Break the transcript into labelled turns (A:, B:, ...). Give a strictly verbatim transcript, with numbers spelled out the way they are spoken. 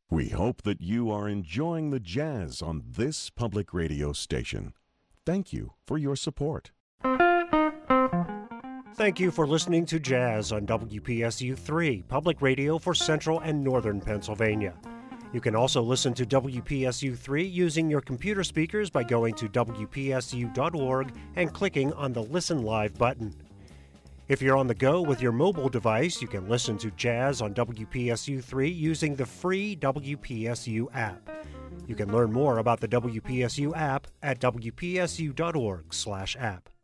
A: We hope that you are enjoying the jazz on this public radio station. Thank you for your support.
B: Thank you for listening to Jazz on W P S U three, public radio for Central and Northern Pennsylvania. You can also listen to W P S U three using your computer speakers by going to W P S U dot org and clicking on the Listen Live button. If you're on the go with your mobile device, you can listen to Jazz on W P S U three using the free W P S U app. You can learn more about the W P S U app at W P S U dot org slash app.